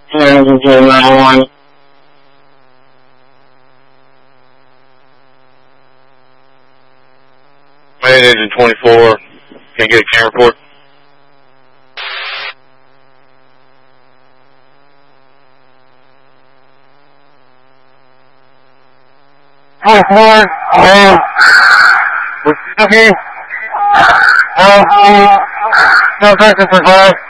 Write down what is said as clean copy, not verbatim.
Yeah, just do another one. Man, engine 24. Can I get a camera report? Okay. No, thank you for that.